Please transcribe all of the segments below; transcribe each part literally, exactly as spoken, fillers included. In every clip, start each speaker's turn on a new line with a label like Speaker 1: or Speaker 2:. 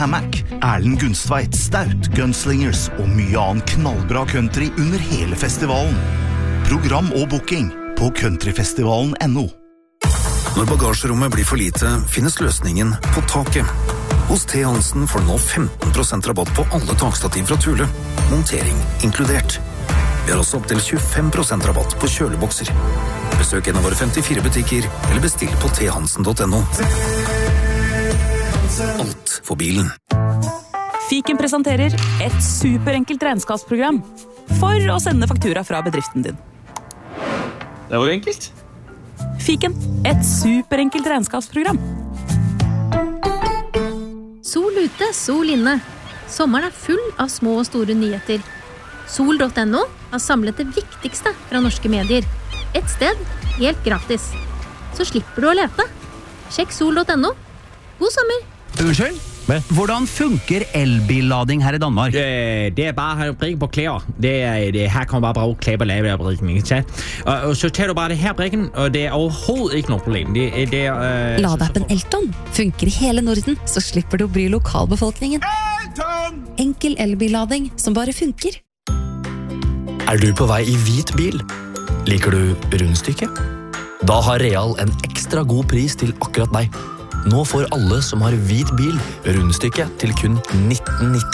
Speaker 1: Mac, Erlend Gunstveit, Stout, Gunslingers og mye annen knallbra country under hele festivalen. Program og booking på countryfestivalen punktum no.
Speaker 2: Når bagasjerommet blir for lite, finnes løsningen på taket. Hos T. Hansen får du nå femten prosent rabatt på alle takstativ fra Thule. Montering inkludert. Vi har også opp til tjuefem prosent rabatt på kjølebokser. Besøk en av våre femtifire butikker, eller bestill på t hansen punktum no. Alt for bilen.
Speaker 3: Fiken presenterer et superenkelt regnskapsprogram for å sende faktura fra bedriften din.
Speaker 4: Det var enkelt.
Speaker 3: Fiken, et superenkelt regnskapsprogram.
Speaker 5: Sol ute, sol inne. Sommeren er full av små og store nyheter. sol punktum no har samlet det viktigste fra norske medier. Et sted, helt gratis. Så slipper du å lete. Sjekk sol punktum no. God sommer!
Speaker 6: Unnskyld? Hvordan funker elbillading her i Danmark?
Speaker 7: Det, det er bare at prikke på klæder. Det er, det, her kan man bare bruge klæber lave af brikken, ikke sant? Og, og så tager du bare det her brikken, og det er overhovedet ikke noe problem. Det, det er, øh,
Speaker 8: Ladeappen Elton funker i hele Norden, så slipper du å bry lokalbefolkningen.
Speaker 9: Elton!
Speaker 8: Enkel elbillading som bare funker.
Speaker 10: Er du på vei i hvit bil? Liker du rundstykke? Da har Real en ekstra god pris til akkurat deg. Nå får alle som har hvit bil rundstykke til kun nitten nitti.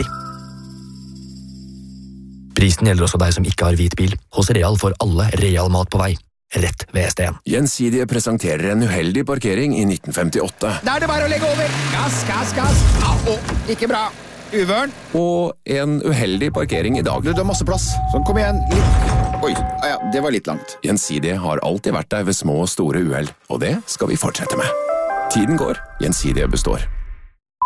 Speaker 10: Prisen gjelder også deg som ikke har hvit bil. Hos Real får alle Real mat på vei. Rett ved S D en.
Speaker 11: Gjensidige presenterer en uheldig parkering i nitten femtiåtte.
Speaker 9: Da er det bare å legge over. Gass, gass, gass. Au, ikke bra. Uvørn.
Speaker 11: Og en uheldig parkering i dag.
Speaker 9: Du, du har masse plass. Sånn, kom igjen. Litt. Oi, ja, det var litt langt.
Speaker 11: Gjensidige har alltid vært der ved små og store uheld, og det skal vi fortsette med. Tiden går, Gjensidige består.